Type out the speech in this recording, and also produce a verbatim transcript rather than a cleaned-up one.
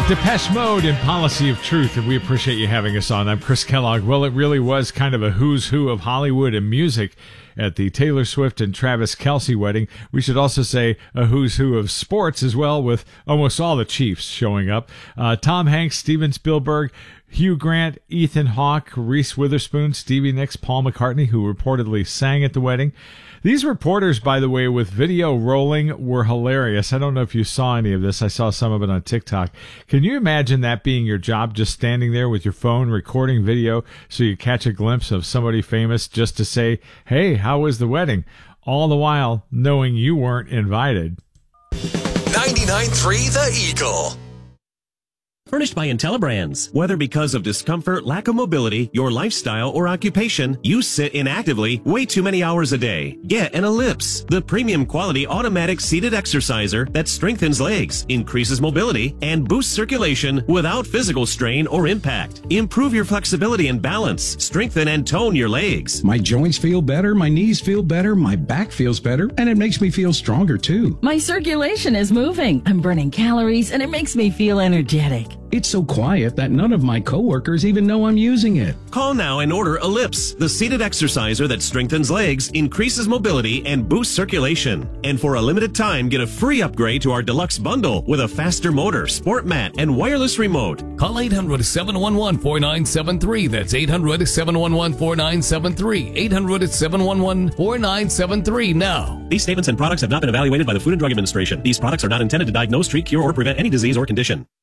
Depeche Mode and Policy of Truth, and we appreciate you having us on. I'm Chris Kellogg. Well, it really was kind of a who's who of Hollywood and music at the Taylor Swift and Travis Kelce wedding. We should also say a who's who of sports as well, with almost all the Chiefs showing up. Uh, Tom Hanks, Steven Spielberg, Hugh Grant, Ethan Hawke, Reese Witherspoon, Stevie Nicks, Paul McCartney, who reportedly sang at the wedding. These reporters, by the way, with video rolling, were hilarious. I don't know if you saw any of this. I saw some of it on TikTok. Can you imagine that being your job, just standing there with your phone recording video so you catch a glimpse of somebody famous just to say, hey, how was the wedding? All the while knowing you weren't invited. ninety-nine point three The Eagle. Furnished by IntelliBrands. Whether because of discomfort, lack of mobility, your lifestyle, or occupation, you sit inactively way too many hours a day. Get an Ellipse, the premium quality automatic seated exerciser that strengthens legs, increases mobility, and boosts circulation without physical strain or impact. Improve your flexibility and balance. Strengthen and tone your legs. My joints feel better, my knees feel better, my back feels better, and it makes me feel stronger too. My circulation is moving. I'm burning calories, and it makes me feel energetic. It's so quiet that none of my coworkers even know I'm using it. Call now and order Ellipse, the seated exerciser that strengthens legs, increases mobility, and boosts circulation. And for a limited time, get a free upgrade to our deluxe bundle with a faster motor, sport mat, and wireless remote. Call eight hundred, seven one one, four nine seven three. That's eight hundred, seven one one, four nine seven three. eight hundred, seven one one, four nine seven three now. These statements and products have not been evaluated by the Food and Drug Administration. These products are not intended to diagnose, treat, cure, or prevent any disease or condition.